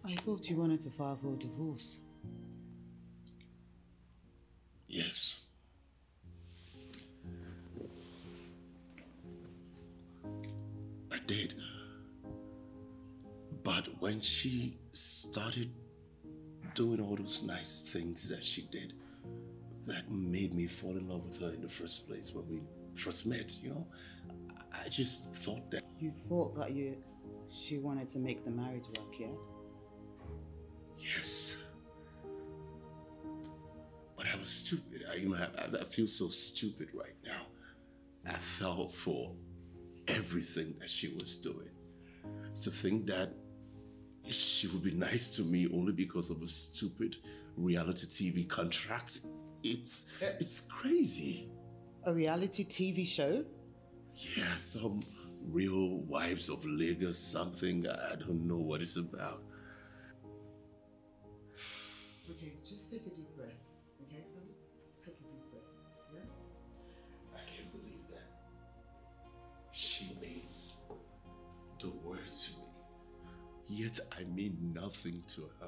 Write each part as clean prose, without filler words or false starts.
I thought you wanted to file for a divorce. Yes. I did. But when she started doing all those nice things that she did, that made me fall in love with her in the first place when we first met, I just thought that. You thought that she wanted to make the marriage work, yeah? Yes. But I was stupid. I feel so stupid right now. I fell for everything that she was doing. To think that she would be nice to me only because of a stupid reality TV contract. It's crazy. A reality TV show? Yeah, some Real Wives of Lagos something. I don't know what it's about. Okay, just take a deep breath. Okay, Felix? Take a deep breath. Yeah? I can't believe that. She means the world to me. Yet I mean nothing to her.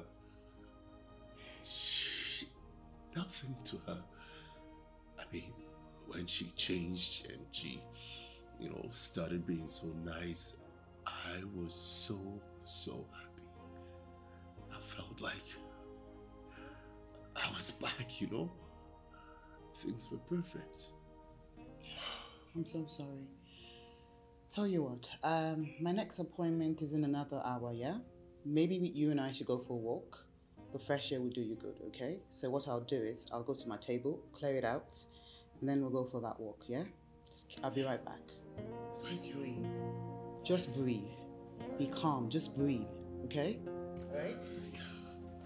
Nothing to her. I mean, when she changed and she, started being so nice, I was so happy. I felt like I was back, Things were perfect. I'm so sorry. Tell you what, my next appointment is in another hour, yeah? Maybe you and I should go for a walk. The fresh air will do you good, okay? So what I'll do is I'll go to my table, clear it out, and then we'll go for that walk, yeah? I'll be right back. Just breathe. Just breathe. Be calm, just breathe, okay? All right?